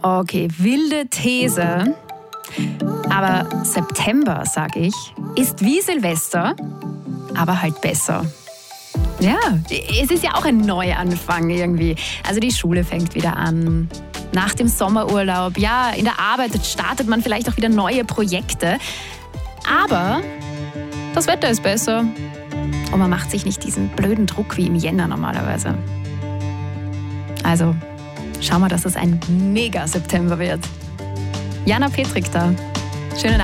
Okay, wilde These. Aber September, sag ich, ist wie Silvester, aber halt besser. Ja, es ist ja auch ein Neuanfang irgendwie. Also die Schule fängt wieder an. Nach dem Sommerurlaub, ja, in der Arbeit startet man vielleicht auch wieder neue Projekte. Aber das Wetter ist besser. Und man macht sich nicht diesen blöden Druck wie im Jänner normalerweise. Also, schauen wir, dass es ein Mega-September wird. Jana Petrik da. Schönen Abend.